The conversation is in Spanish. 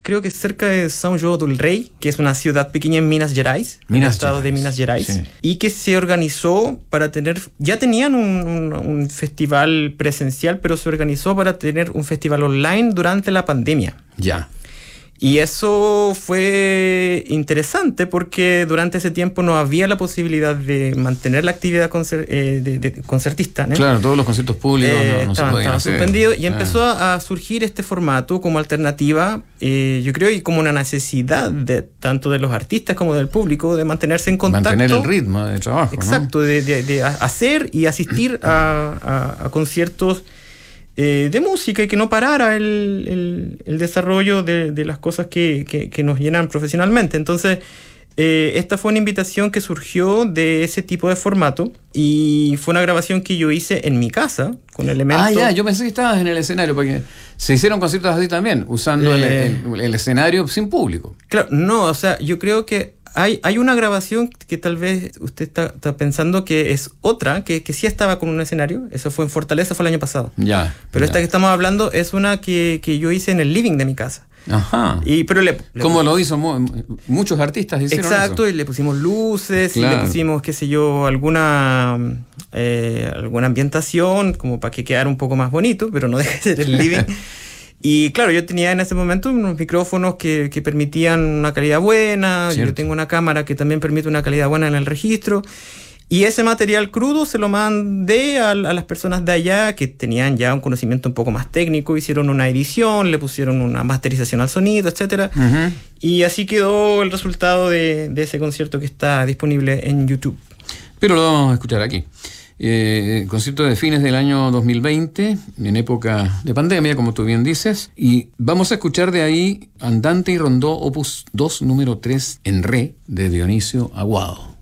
creo que cerca de São João del Rei, que es una ciudad pequeña en Minas Gerais, en el estado de Minas Gerais, sí. Y que se organizó para tener, ya tenían un festival presencial, pero se organizó para tener un festival online durante la pandemia. Ya. Y eso fue interesante porque durante ese tiempo no había la posibilidad de mantener la actividad concertista, ¿no? Claro, todos los conciertos públicos no se podían hacer. Estaban suspendidos y empezó a surgir este formato como alternativa, yo creo, y como una necesidad tanto de los artistas como del público de mantenerse en contacto. Mantener el ritmo de trabajo. Exacto, ¿no? de hacer y asistir a conciertos de música y que no parara el desarrollo de las cosas que nos llenan profesionalmente. Entonces, esta fue una invitación que surgió de ese tipo de formato y fue una grabación que yo hice en mi casa con elementos... yo pensé que estabas en el escenario porque se hicieron conciertos así también, usando el escenario sin público. Claro, no, o sea, yo creo que hay una grabación que tal vez usted está pensando que es otra, que sí estaba con un escenario. Eso fue en Fortaleza, fue el año pasado. Ya. Pero esta que estamos hablando es una que yo hice en el living de mi casa. Ajá. Pero como lo hizo muchos artistas hicieron exacto, eso. Y le pusimos luces, claro. Y le pusimos, qué sé yo, alguna ambientación como para que quedara un poco más bonito, pero no deje de ser el living. Y claro, yo tenía en ese momento unos micrófonos que permitían una calidad buena. Cierto. Yo tengo una cámara que también permite una calidad buena en el registro. Y ese material crudo se lo mandé a las personas de allá que tenían ya un conocimiento un poco más técnico. Hicieron una edición, le pusieron una masterización al sonido, etc. Uh-huh. Y así quedó el resultado de ese concierto que está disponible en YouTube. Pero lo vamos a escuchar aquí. Concierto de fines del año 2020, en época de pandemia, como tú bien dices, y vamos a escuchar de ahí Andante y Rondó, opus 2, número 3, en re, de Dionisio Aguado.